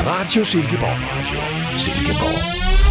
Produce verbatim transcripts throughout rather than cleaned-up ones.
Radio Silkeborg. Radio Silkeborg.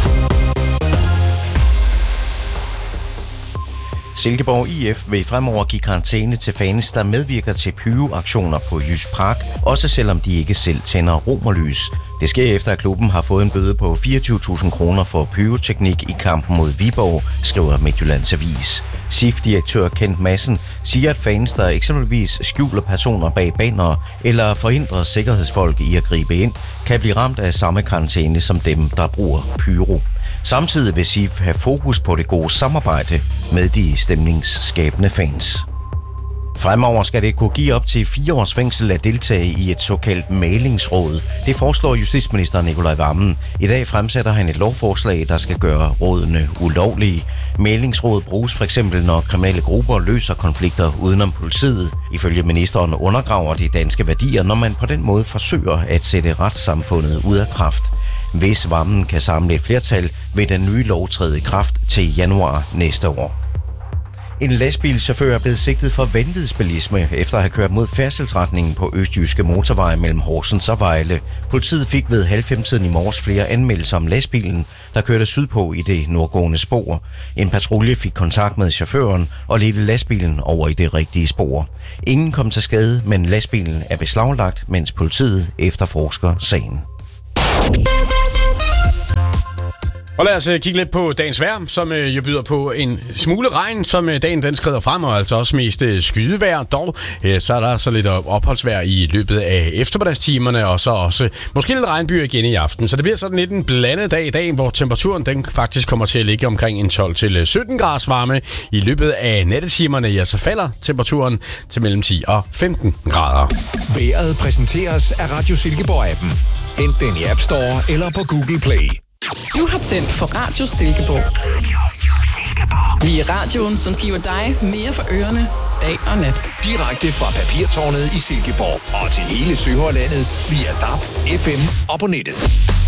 Silkeborg I F vil fremover give karantæne til fans, der medvirker til pyroaktioner på Jysk Park, også selvom de ikke selv tænder romerlys. Det sker efter, at klubben har fået en bøde på fireogtyve tusind kroner for pyroteknik i kampen mod Viborg, skriver Midtjyllands Avis. S I F-direktør Kent Madsen siger, at fans, der eksempelvis skjuler personer bag bannere eller forhindrer sikkerhedsfolk i at gribe ind, kan blive ramt af samme karantæne som dem, der bruger pyro. Samtidig vil S I F have fokus på det gode samarbejde med de stemningsskabende fans. Fremover skal det kunne give op til fire års fængsel at deltage i et såkaldt mæglingsråd. Det foreslår justitsminister Nicolai Wammen. I dag fremsætter han et lovforslag, der skal gøre rådene ulovlige. Mæglingsråd bruges for eksempel, når kriminelle grupper løser konflikter udenom politiet. Ifølge ministeren undergraver de danske værdier, når man på den måde forsøger at sætte retssamfundet ud af kraft. Hvis Wammen kan samle et flertal, vil den nye lov træde i kraft til januar næste år. En lastbilchauffør er blevet sigtet for vanvidsbilisme efter at have kørt mod færdselsretningen på Østjyske Motorvej mellem Horsens og Vejle. Politiet fik ved halv fem-tiden i morges flere anmeldelser om lastbilen, der kørte sydpå i det nordgående spor. En patrulje fik kontakt med chaufføren og ledte lastbilen over i det rigtige spor. Ingen kom til skade, men lastbilen er beslaglagt, mens politiet efterforsker sagen. Og lad os kigge lidt på dagens vejr, som jo byder på en smule regn, som dagen den skrider frem, og altså også mest skydevejr. Dog så er der så lidt opholdsvejr i løbet af eftermiddagstimerne, og så også måske lidt regnbyer igen i aften. Så det bliver sådan lidt en blandet dag i dag, hvor temperaturen den faktisk kommer til at ligge omkring en tolv til sytten graders varme. I løbet af nattetimerne, ja, så falder temperaturen til mellem ti og femten grader. Vejret præsenteres af Radio Silkeborg-appen. Hent den i App Store eller på Google Play. Du har tændt for Radio Silkeborg. Vi er radioen, som giver dig mere for ørerne, dag og nat. Direkte fra Papirtårnet i Silkeborg og til hele Sønderjylland via D A B, F M og på nettet.